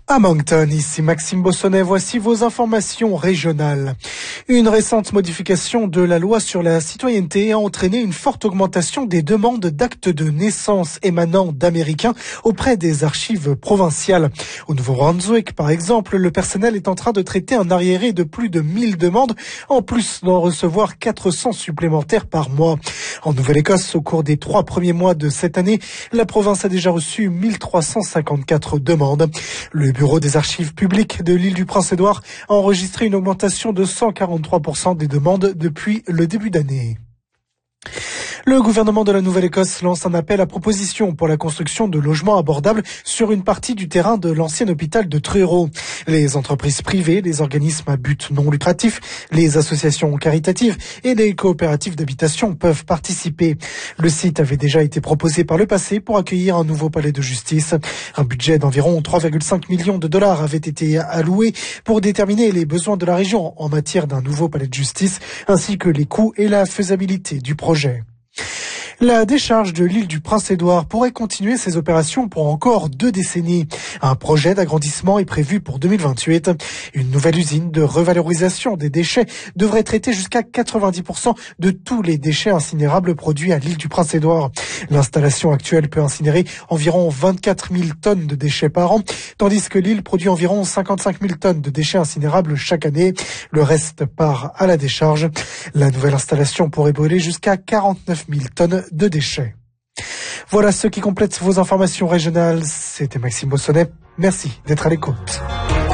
À Moncton, ici Maxime Bossonnet, voici vos informations régionales. Une récente modification de la loi sur la citoyenneté a entraîné une forte augmentation des demandes d'actes de naissance émanant d'Américains auprès des archives provinciales. Au Nouveau-Brunswick, par exemple, le personnel est en train de traiter un arriéré de plus de 1000 demandes, en plus d'en recevoir 400 supplémentaires par mois. En Nouvelle-Écosse, au cours des 3 premiers mois de cette année, la province a déjà reçu 1354 demandes. Le Bureau des archives publiques de l'île du Prince-Édouard a enregistré une augmentation de 143% des demandes depuis le début d'année. Le gouvernement de la Nouvelle-Écosse lance un appel à proposition pour la construction de logements abordables sur une partie du terrain de l'ancien hôpital de Truro. Les entreprises privées, les organismes à but non lucratif, les associations caritatives et les coopératives d'habitation peuvent participer. Le site avait déjà été proposé par le passé pour accueillir un nouveau palais de justice. Un budget d'environ 3,5 millions de dollars avait été alloué pour déterminer les besoins de la région en matière d'un nouveau palais de justice, ainsi que les coûts et la faisabilité du projet. La décharge de l'île du Prince-Édouard pourrait continuer ses opérations pour encore 2 décennies. Un projet d'agrandissement est prévu pour 2028. Une nouvelle usine de revalorisation des déchets devrait traiter jusqu'à 90% de tous les déchets incinérables produits à l'île du Prince-Édouard. L'installation actuelle peut incinérer environ 24 000 tonnes de déchets par an, tandis que l'île produit environ 55 000 tonnes de déchets incinérables chaque année. Le reste part à la décharge. La nouvelle installation pourrait brûler jusqu'à 49 000 tonnes de déchets. Voilà ce qui complète vos informations régionales. C'était Maxime Bossonnet. Merci d'être à l'écoute.